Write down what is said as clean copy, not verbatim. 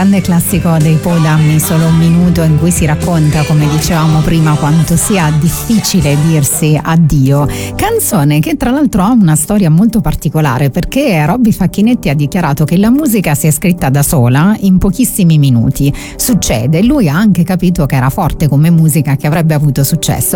grande classico dei Paul, Dammi solo un minuto, in cui si racconta, come dicevamo prima, quanto sia difficile dirsi addio. Canzone che tra l'altro ha una storia molto particolare, perché Robby Facchinetti ha dichiarato che la musica si è scritta da sola in pochissimi minuti. Succede, lui ha anche capito che era forte come musica, che avrebbe avuto successo.